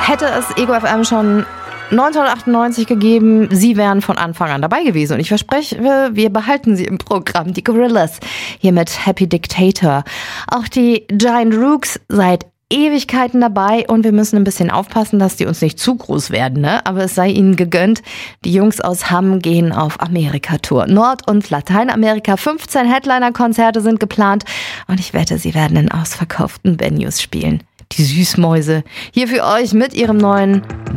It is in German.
Hätte es Ego FM schon 1998 gegeben, sie wären von Anfang an dabei gewesen. Und ich verspreche, wir behalten sie im Programm. Die Gorillaz hier mit Happy Dictator. Auch die Giant Rooks seit Ewigkeiten dabei und wir müssen ein bisschen aufpassen, dass die uns nicht zu groß werden, ne? Aber es sei ihnen gegönnt. Die Jungs aus Hamm gehen auf Amerika-Tour. Nord- und Lateinamerika. 15 Headliner-Konzerte sind geplant und ich wette, sie werden in ausverkauften Venues spielen. Die Süßmäuse hier für euch mit ihrem neuen